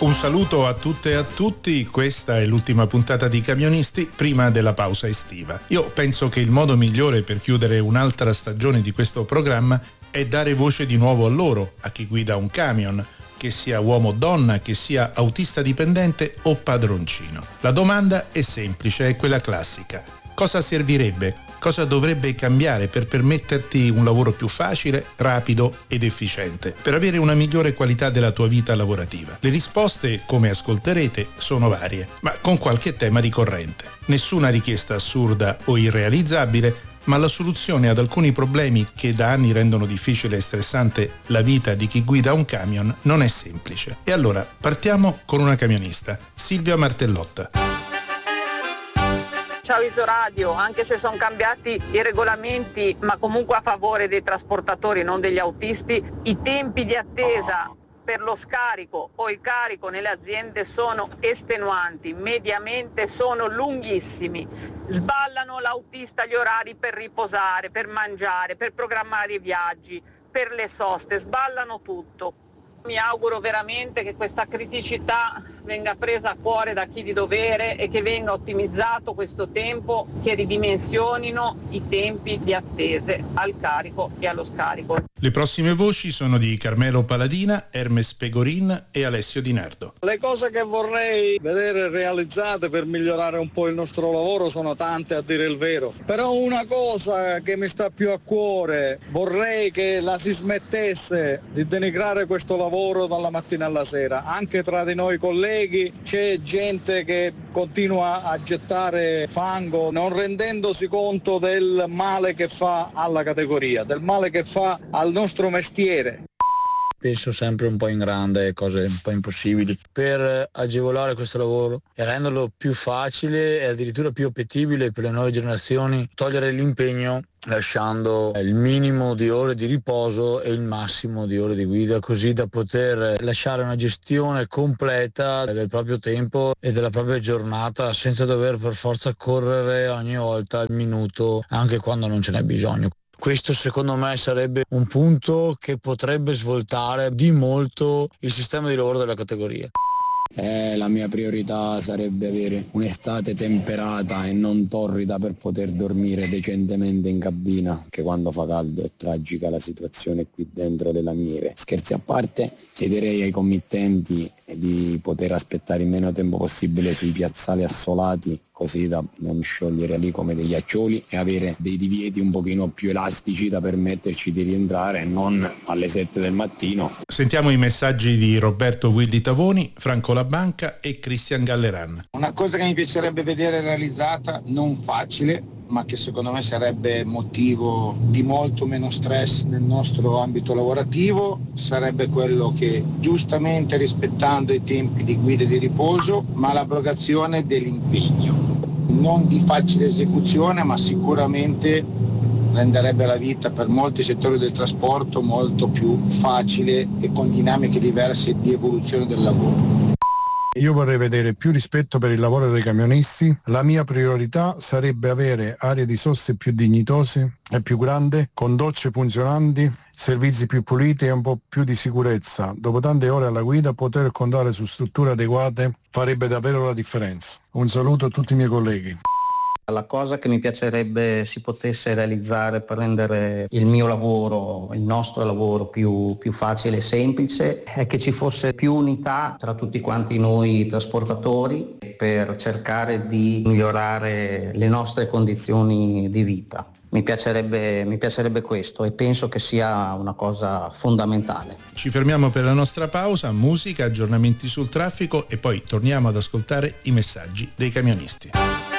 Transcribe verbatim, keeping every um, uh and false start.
Un saluto a tutte e a tutti, questa è l'ultima puntata di Camionisti prima della pausa estiva. Io penso che il modo migliore per chiudere un'altra stagione di questo programma è dare voce di nuovo a loro, a chi guida un camion, che sia uomo o donna, che sia autista dipendente o padroncino. La domanda è semplice, è quella classica. Cosa servirebbe? Cosa dovrebbe cambiare per permetterti un lavoro più facile, rapido ed efficiente, per avere una migliore qualità della tua vita lavorativa? Le risposte, come ascolterete, sono varie, ma con qualche tema ricorrente. Nessuna richiesta assurda o irrealizzabile, ma la soluzione ad alcuni problemi che da anni rendono difficile e stressante la vita di chi guida un camion non è semplice. E allora partiamo con una camionista, Silvia Martellotta. Ciao Isoradio, anche se sono cambiati i regolamenti, ma comunque a favore dei trasportatori, non degli autisti, i tempi di attesa per lo scarico o il carico nelle aziende sono estenuanti, mediamente sono lunghissimi. Sballano l'autista gli orari per riposare, per mangiare, per programmare i viaggi, per le soste, sballano tutto. Mi auguro veramente che questa criticità venga presa a cuore da chi di dovere e che venga ottimizzato questo tempo, che ridimensionino i tempi di attese al carico e allo scarico. Le prossime voci sono di Carmelo Paladina, Hermes Pegorin e Alessio Di Nardo. Le cose che vorrei vedere realizzate per migliorare un po' il nostro lavoro sono tante, a dire il vero. Però una cosa che mi sta più a cuore, vorrei che la si smettesse di denigrare questo lavoro dalla mattina alla sera. Anche tra di noi colleghi c'è gente che continua a gettare fango, non rendendosi conto del male che fa alla categoria, del male che fa al nostro mestiere. Penso sempre un po' in grande, cose un po' impossibili, per agevolare questo lavoro e renderlo più facile e addirittura più appetibile per le nuove generazioni, togliere l'impegno lasciando il minimo di ore di riposo e il massimo di ore di guida, così da poter lasciare una gestione completa del proprio tempo e della propria giornata senza dover per forza correre ogni volta il minuto, anche quando non ce n'è bisogno. Questo secondo me sarebbe un punto che potrebbe svoltare di molto il sistema di lavoro della categoria. Eh, la mia priorità sarebbe avere un'estate temperata e non torrida per poter dormire decentemente in cabina, che quando fa caldo è tragica la situazione qui dentro le lamiere. Scherzi a parte, chiederei ai committenti di poter aspettare il meno tempo possibile sui piazzali assolati, così da non sciogliere lì come dei ghiaccioli, e avere dei divieti un pochino più elastici da permetterci di rientrare non alle sette del mattino. Sentiamo i messaggi di Roberto Willy Tavoni, Franco Labanca e Cristian Galleran. Una cosa che mi piacerebbe vedere realizzata, non facile, ma che secondo me sarebbe motivo di molto meno stress nel nostro ambito lavorativo, sarebbe quello che, giustamente rispettando i tempi di guida e di riposo, ma l'abrogazione dell'impegno. Non di facile esecuzione, ma sicuramente renderebbe la vita per molti settori del trasporto molto più facile e con dinamiche diverse di evoluzione del lavoro. Io vorrei vedere più rispetto per il lavoro dei camionisti. La mia priorità sarebbe avere aree di soste più dignitose e più grandi, con docce funzionanti, servizi più puliti e un po' più di sicurezza. Dopo tante ore alla guida, poter contare su strutture adeguate farebbe davvero la differenza. Un saluto a tutti i miei colleghi. La cosa che mi piacerebbe si potesse realizzare per rendere il mio lavoro, il nostro lavoro più, più facile e semplice, è che ci fosse più unità tra tutti quanti noi trasportatori per cercare di migliorare le nostre condizioni di vita. Mi piacerebbe, mi piacerebbe questo e penso che sia una cosa fondamentale. Ci fermiamo per la nostra pausa, musica, aggiornamenti sul traffico e poi torniamo ad ascoltare i messaggi dei camionisti.